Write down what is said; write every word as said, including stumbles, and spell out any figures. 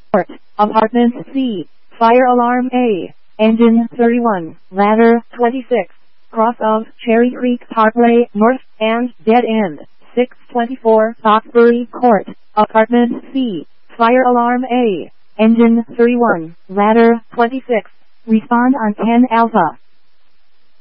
Court, Apartment C, Fire Alarm A, Engine thirty-one, Ladder twenty-six, cross of Cherry Creek Parkway North and Dead End, six twenty-four Foxbury Court, Apartment C, Fire Alarm A, Engine thirty-one, Ladder twenty-six. Respond on ten Alpha.